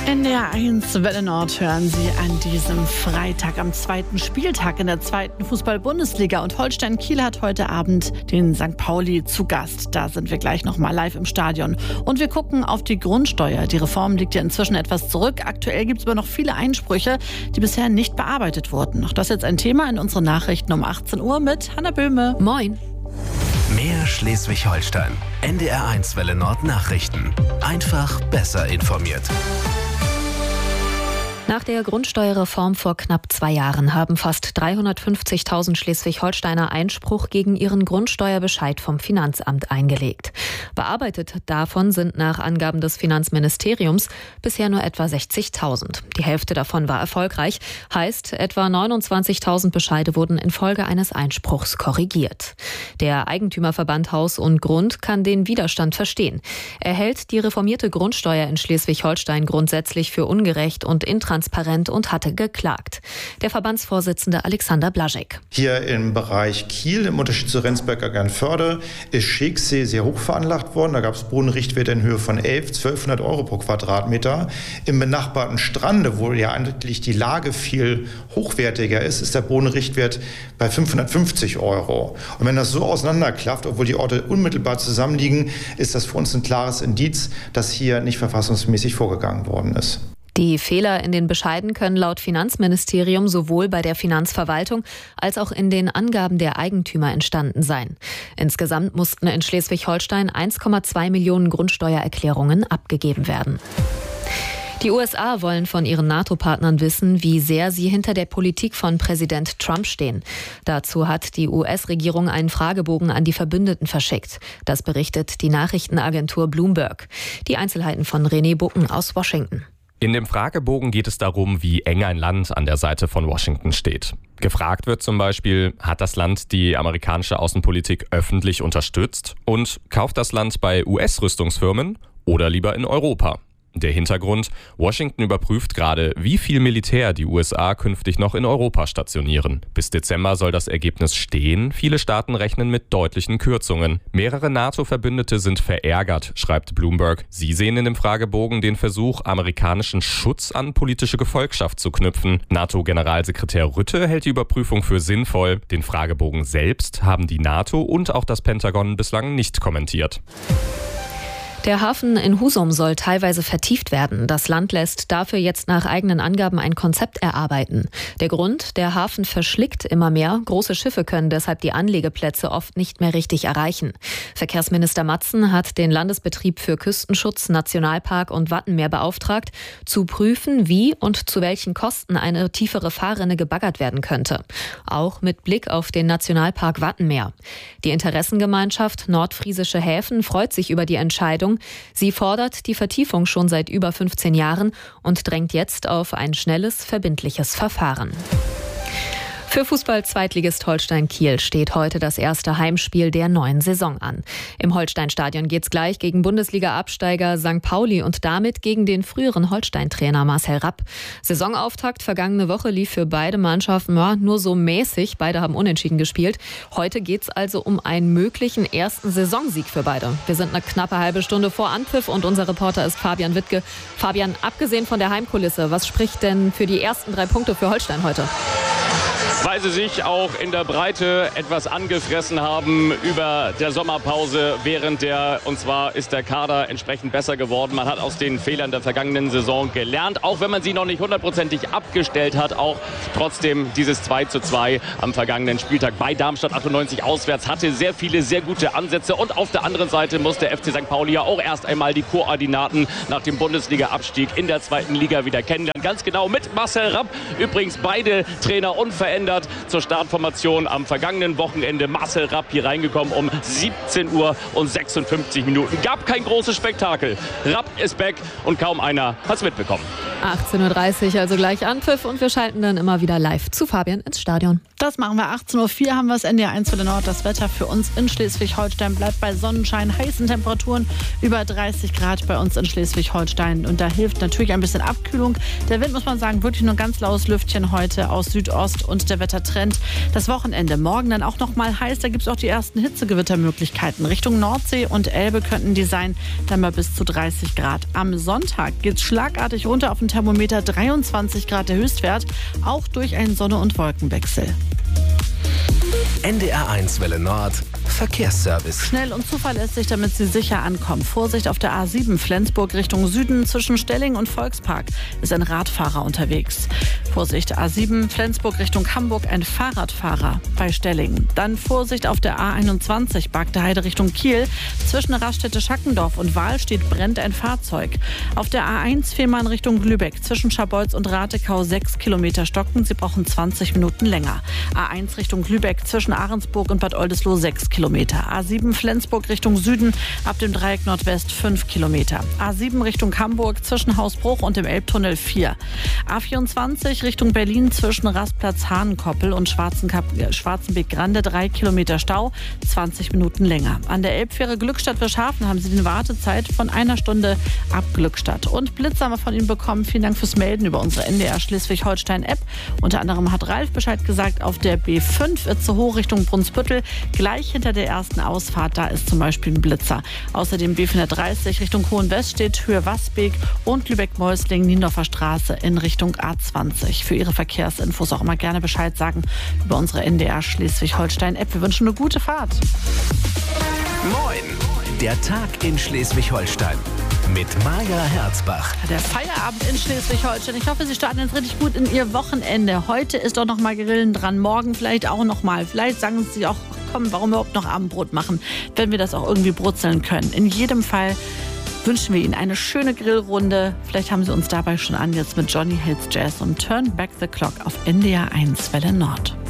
NDR 1 Welle Nord hören Sie an diesem Freitag am zweiten Spieltag in der zweiten Fußball-Bundesliga. Und Holstein Kiel hat heute Abend den St. Pauli zu Gast. Da sind wir gleich nochmal live im Stadion. Und wir gucken auf die Grundsteuer. Die Reform liegt ja inzwischen etwas zurück. Aktuell gibt es aber noch viele Einsprüche, die bisher nicht bearbeitet wurden. Auch das ist jetzt ein Thema in unseren Nachrichten um 18 Uhr mit Hanna Böhme. Moin. Mehr Schleswig-Holstein. NDR 1 Welle Nord Nachrichten. Einfach besser informiert. Nach der Grundsteuerreform vor knapp 2 Jahren haben fast 350.000 Schleswig-Holsteiner Einspruch gegen ihren Grundsteuerbescheid vom Finanzamt eingelegt. Bearbeitet davon sind nach Angaben des Finanzministeriums bisher nur etwa 60.000. Die Hälfte davon war erfolgreich, heißt etwa 29.000 Bescheide wurden infolge eines Einspruchs korrigiert. Der Eigentümerverband Haus und Grund kann den Widerstand verstehen. Er hält die reformierte Grundsteuer in Schleswig-Holstein grundsätzlich für ungerecht und intransparent und hatte geklagt. Der Verbandsvorsitzende Alexander Blaschek. Hier im Bereich Kiel, im Unterschied zu Rendsberg-Agernförde, ist Scheeksee sehr hoch veranlagt worden. Da gab es Bodenrichtwerte in Höhe von 1.200 Euro pro Quadratmeter. Im benachbarten Strande, wo ja eigentlich die Lage viel hochwertiger ist, ist der Bodenrichtwert bei 550 Euro. Und wenn das so auseinanderklafft, obwohl die Orte unmittelbar zusammenliegen, ist das für uns ein klares Indiz, dass hier nicht verfassungsmäßig vorgegangen worden ist. Die Fehler in den Bescheiden können laut Finanzministerium sowohl bei der Finanzverwaltung als auch in den Angaben der Eigentümer entstanden sein. Insgesamt mussten in Schleswig-Holstein 1,2 Millionen Grundsteuererklärungen abgegeben werden. Die USA wollen von ihren NATO-Partnern wissen, wie sehr sie hinter der Politik von Präsident Trump stehen. Dazu hat die US-Regierung einen Fragebogen an die Verbündeten verschickt. Das berichtet die Nachrichtenagentur Bloomberg. Die Einzelheiten von René Bucken aus Washington. In dem Fragebogen geht es darum, wie eng ein Land an der Seite von Washington steht. Gefragt wird zum Beispiel, hat das Land die amerikanische Außenpolitik öffentlich unterstützt und kauft das Land bei US-Rüstungsfirmen oder lieber in Europa? Der Hintergrund: Washington überprüft gerade, wie viel Militär die USA künftig noch in Europa stationieren. Bis Dezember soll das Ergebnis stehen. Viele Staaten rechnen mit deutlichen Kürzungen. Mehrere NATO-Verbündete sind verärgert, schreibt Bloomberg. Sie sehen in dem Fragebogen den Versuch, amerikanischen Schutz an politische Gefolgschaft zu knüpfen. NATO-Generalsekretär Rutte hält die Überprüfung für sinnvoll. Den Fragebogen selbst haben die NATO und auch das Pentagon bislang nicht kommentiert. Der Hafen in Husum soll teilweise vertieft werden. Das Land lässt dafür jetzt nach eigenen Angaben ein Konzept erarbeiten. Der Grund: der Hafen verschlickt immer mehr. Große Schiffe können deshalb die Anlegeplätze oft nicht mehr richtig erreichen. Verkehrsminister Matzen hat den Landesbetrieb für Küstenschutz, Nationalpark und Wattenmeer beauftragt, zu prüfen, wie und zu welchen Kosten eine tiefere Fahrrinne gebaggert werden könnte. Auch mit Blick auf den Nationalpark Wattenmeer. Die Interessengemeinschaft Nordfriesische Häfen freut sich über die Entscheidung. Sie fordert die Vertiefung schon seit über 15 Jahren und drängt jetzt auf ein schnelles, verbindliches Verfahren. Für Fußball-Zweitligist Holstein Kiel steht heute das erste Heimspiel der neuen Saison an. Im Holstein-Stadion geht's gleich gegen Bundesliga-Absteiger St. Pauli und damit gegen den früheren Holstein-Trainer Marcel Rapp. Saisonauftakt vergangene Woche lief für beide Mannschaften nur so mäßig. Beide haben unentschieden gespielt. Heute geht's also um einen möglichen ersten Saisonsieg für beide. Wir sind eine knappe halbe Stunde vor Anpfiff und unser Reporter ist Fabian Wittke. Fabian, abgesehen von der Heimkulisse, was spricht denn für die ersten 3 Punkte für Holstein heute? Weil sie sich auch in der Breite etwas angefressen haben über der Sommerpause und zwar ist der Kader entsprechend besser geworden. Man hat aus den Fehlern der vergangenen Saison gelernt, auch wenn man sie noch nicht hundertprozentig abgestellt hat, auch trotzdem dieses 2:2 am vergangenen Spieltag bei Darmstadt 98 auswärts hatte sehr viele, sehr gute Ansätze und auf der anderen Seite muss der FC St. Pauli ja auch erst einmal die Koordinaten nach dem Bundesliga-Abstieg in der 2. Liga wieder kennenlernen. Ganz genau mit Marcel Rapp, übrigens beide Trainer unverändert. Zur Startformation am vergangenen Wochenende Marcel Rapp hier reingekommen um 17:56 Uhr. Gab kein großes Spektakel. Rapp ist back und kaum einer hat's mitbekommen. 18.30 Uhr, also gleich Anpfiff und wir schalten dann immer wieder live zu Fabian ins Stadion. Das machen wir. 18.04 Uhr haben wir es, NDR 1 Welle Nord. Das Wetter für uns in Schleswig-Holstein bleibt bei Sonnenschein, heißen Temperaturen über 30 Grad bei uns in Schleswig-Holstein. Und da hilft natürlich ein bisschen Abkühlung. Der Wind, muss man sagen, wirklich nur ein ganz laues Lüftchen heute aus Südost und der Wettertrend. Das Wochenende morgen dann auch noch mal heiß. Da gibt es auch die ersten Hitzegewittermöglichkeiten. Richtung Nordsee und Elbe könnten die sein, dann mal bis zu 30 Grad. Am Sonntag geht es schlagartig runter auf den Thermometer, 23 Grad der Höchstwert, auch durch einen Sonne- und Wolkenwechsel. NDR 1 Welle Nord Verkehrsservice. Schnell und zuverlässig, damit Sie sicher ankommen. Vorsicht auf der A7 Flensburg Richtung Süden zwischen Stelling und Volkspark ist ein Radfahrer unterwegs. Vorsicht A7 Flensburg Richtung Hamburg, ein Fahrradfahrer bei Stelling. Dann Vorsicht auf der A21 Bagdeheide Richtung Kiel. Zwischen Raststätte Schackendorf und Wahlstedt brennt ein Fahrzeug. Auf der A1 Fehmarn Richtung Lübeck zwischen Scharbeutz und Ratekau 6 Kilometer stocken. Sie brauchen 20 Minuten länger. A1 Richtung Lübeck zwischen Ahrensburg und Bad Oldesloe 6 Kilometer. A7 Flensburg Richtung Süden ab dem Dreieck Nordwest 5 Kilometer. A7 Richtung Hamburg zwischen Hausbruch und dem Elbtunnel 4. A24 Richtung Berlin zwischen Rastplatz Hahnenkoppel und Schwarzenbeek-Grande 3 Kilometer Stau, 20 Minuten länger. An der Elbfähre Glückstadt-Wischhafen haben Sie die Wartezeit von 1 Stunde ab Glückstadt. Und Blitz haben wir von Ihnen bekommen. Vielen Dank fürs Melden über unsere NDR Schleswig-Holstein-App. Unter anderem hat Ralf Bescheid gesagt, auf der B5 Itzehoe Richtung Brunsbüttel, gleich hinter der ersten Ausfahrt, da ist zum Beispiel ein Blitzer. Außerdem B430 Richtung Hohenwest steht Höhe Wasbeek und Lübeck-Meusling, Niendorfer Straße in Richtung A20. Für Ihre Verkehrsinfos auch immer gerne Bescheid sagen über unsere NDR Schleswig-Holstein-App. Wir wünschen eine gute Fahrt. Moin, der Tag in Schleswig-Holstein mit Maja Herzbach. Der Feierabend in Schleswig-Holstein. Ich hoffe, Sie starten jetzt richtig gut in Ihr Wochenende. Heute ist doch noch mal Grillen dran, morgen vielleicht auch noch mal. Vielleicht sagen Sie auch, komm, warum überhaupt noch Abendbrot machen, wenn wir das auch irgendwie brutzeln können. In jedem Fall wünschen wir Ihnen eine schöne Grillrunde. Vielleicht haben Sie uns dabei schon an, jetzt mit Johnny Hits Jazz und Turn Back the Clock auf NDR 1 Welle Nord.